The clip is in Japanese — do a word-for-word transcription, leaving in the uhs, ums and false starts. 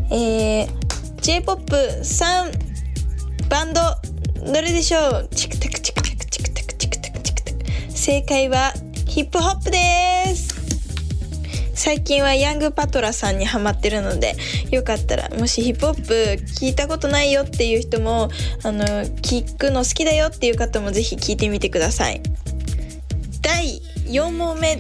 えー、J-ポップさん バンドどれでしょう。チクタクチクタクチクタクチクタクチクタク。正解はヒップホップです。最近はヤングパトラさんにハマってるので、よかったらもしヒップホップ聞いたことないよっていう人も、あの聞くの好きだよっていう方もぜひ聞いてみてください。だいよん問目